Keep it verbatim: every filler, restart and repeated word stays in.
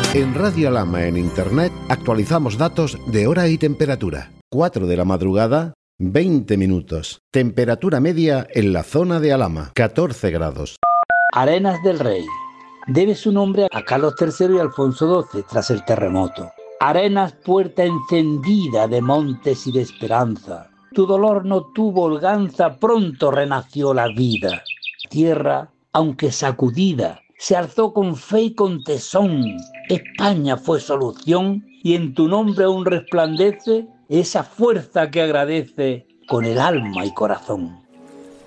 En Radio Alhama en Internet actualizamos datos de hora y temperatura. cuatro de la madrugada, veinte minutos. Temperatura media en la zona de Alhama, catorce grados. Arenas del Rey. Debe su nombre a Carlos tercero y Alfonso doce tras el terremoto. Arenas, puerta encendida de montes y de esperanza. Tu dolor no tuvo holganza, pronto renació la vida. Tierra, aunque sacudida, se alzó con fe y con tesón. España fue solución y en tu nombre aún resplandece esa fuerza que agradece con el alma y corazón.